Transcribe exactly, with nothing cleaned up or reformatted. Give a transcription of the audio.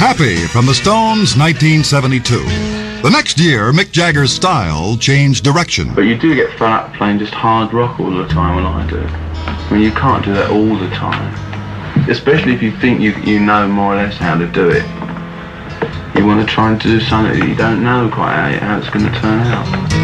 Happy from the Stones, nineteen seventy-two. The next year, Mick Jagger's style changed direction. But you do get fed up playing just hard rock all the time, when I do. I mean, you can't do that all the time. Especially if you think you, you know more or less how to do it. You want to try and do something that you don't know quite how, how it's going to turn out.